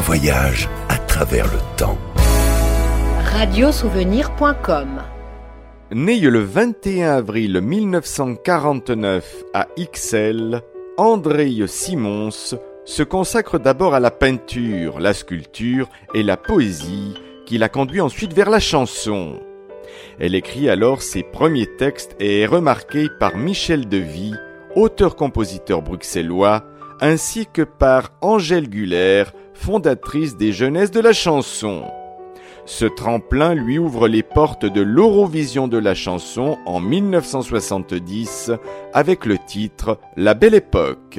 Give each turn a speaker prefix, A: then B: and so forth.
A: voyage à travers le temps.
B: Radiosouvenir.com.
C: Né le 21 avril 1949 à Ixelles, André Simons se consacre d'abord à la peinture, la sculpture et la poésie, qui l'a conduit ensuite vers la chanson. Elle écrit alors ses premiers textes et est remarquée par Michel Devy, auteur-compositeur bruxellois, ainsi que par Angèle Guller, fondatrice des Jeunesses de la chanson. Ce tremplin lui ouvre les portes de l'Eurovision de la chanson en 1970 avec le titre « La Belle Époque ».